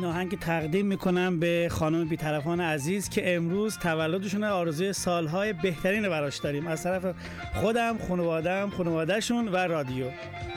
آهنگ تقدیم میکنم به خانم بی‌طرفان عزیز که امروز تولدشونه. آرزوی سالهای بهترین براش داریم از طرف خودم، خانواده‌شون و رادیو.